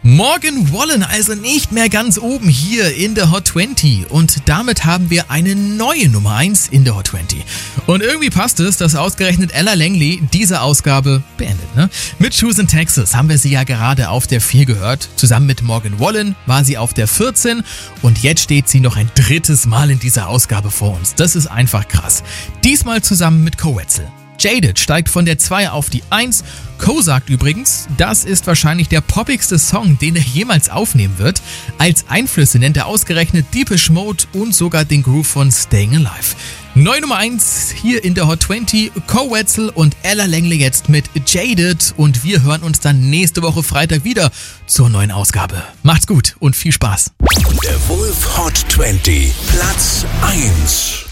Morgan Wallen also nicht mehr ganz oben hier in der Hot 20 und damit haben wir eine neue Nummer 1 in der Hot 20. Und irgendwie passt es, dass ausgerechnet Ella Langley diese Ausgabe beendet, ne? Mit Shoes in Texas haben wir sie ja gerade auf der 4 gehört. Zusammen mit Morgan Wallen war sie auf der 14 und jetzt steht sie noch ein drittes Mal in dieser Ausgabe vor uns. Das ist einfach krass. Diesmal zusammen mit Koe Wetzel. Jaded steigt von der 2 auf die 1. Koe sagt übrigens, das ist wahrscheinlich der poppigste Song, den er jemals aufnehmen wird. Als Einflüsse nennt er ausgerechnet Depeche Mode und sogar den Groove von Staying Alive. Neue Nummer 1 hier in der Hot 20, Koe Wetzel und Ella Langley jetzt mit Jaded und wir hören uns dann nächste Woche Freitag wieder zur neuen Ausgabe. Macht's gut und viel Spaß. Der Wolf Hot 20, Platz 1.